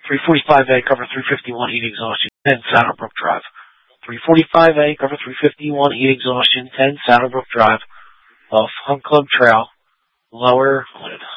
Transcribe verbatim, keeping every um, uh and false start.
three forty-five A, cover three fifty-one, heat exhaustion, ten Saddlebrook Drive. three forty-five A, cover three fifty-one, heat exhaustion, ten Saddlebrook Drive, off Hunt Club Trail, lower